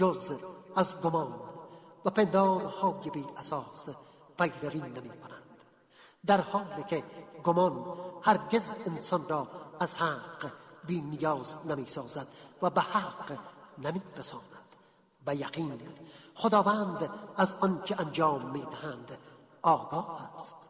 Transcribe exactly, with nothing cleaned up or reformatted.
جز از گمان و پندارهای بی اساس پیروی نمی کنند، در حالی که گمان هرگز انسان را از حق بی نیاز نمی سازد و به حق نمی رساند. به یقین خداوند از آنچه انجام می دهند آگاه است.